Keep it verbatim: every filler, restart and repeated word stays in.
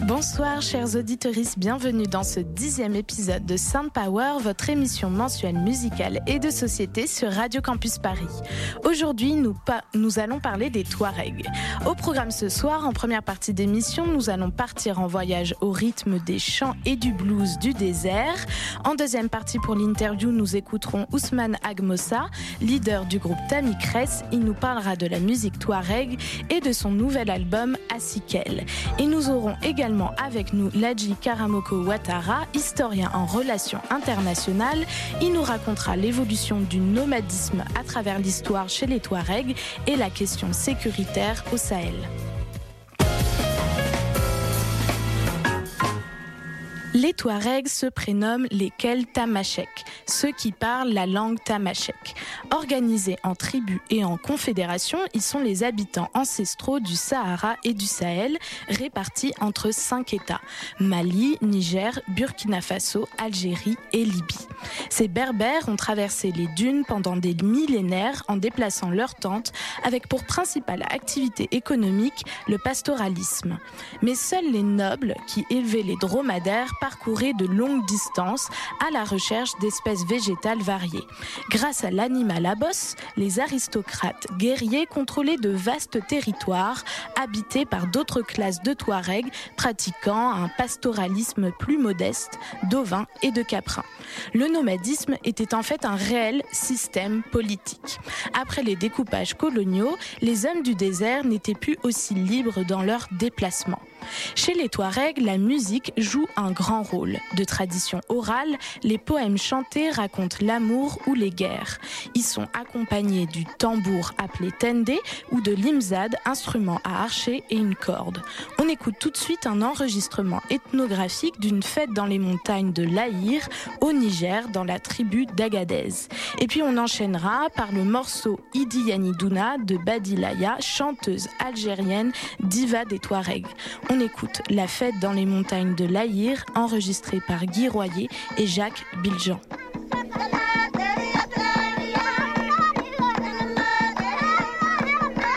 Bonsoir chers auditeurs, bienvenue dans ce dixième épisode de Sound Power, votre émission mensuelle musicale et de société sur Radio Campus Paris. Aujourd'hui, nous, pa- nous allons parler des Touaregs. Au programme ce soir, en première partie d'émission, nous allons partir en voyage au rythme des chants et du blues du désert. En deuxième partie pour l'interview, nous écouterons Ousmane Agmossa, leader du groupe Tami Kress. Il nous parlera de la musique Touareg et de son nouvel album Asikel. Et nous aurons également avec nous Ladji Karamoko Ouattara, historien en relations internationales. Il nous racontera l'évolution du nomadisme à travers l'histoire chez les Touaregs et la question sécuritaire au Sahel. Les Touaregs se prénomment les Kel Tamashek, ceux qui parlent la langue tamashek. Organisés en tribus et en confédérations, ils sont les habitants ancestraux du Sahara et du Sahel, répartis entre cinq États, Mali, Niger, Burkina Faso, Algérie et Libye. Ces Berbères ont traversé les dunes pendant des millénaires en déplaçant leurs tentes, avec pour principale activité économique le pastoralisme. Mais seuls les nobles, qui élevaient les dromadaires, parcouraient de longues distances à la recherche d'espèces végétales variées. Grâce à l'animal à bosse, les aristocrates guerriers contrôlaient de vastes territoires habités par d'autres classes de Touaregs pratiquant un pastoralisme plus modeste d'ovins et de caprins. Le nomadisme était en fait un réel système politique. Après les découpages coloniaux, les hommes du désert n'étaient plus aussi libres dans leurs déplacements. Chez les Touaregs, la musique joue un grand rôle. De tradition orale, les poèmes chantés racontent l'amour ou les guerres. Ils sont accompagnés du tambour appelé tendé ou de l'imzad, instrument à archer et une corde. On écoute tout de suite un enregistrement ethnographique d'une fête dans les montagnes de l'Aïr, au Niger, dans la tribu d'Agadez. Et puis on enchaînera par le morceau Idi Yanidouna de Badilaya, chanteuse algérienne, diva des Touaregs. On écoute La fête dans les montagnes de l'Aïr, enregistrée par Guy Royer et Jacques Biljean.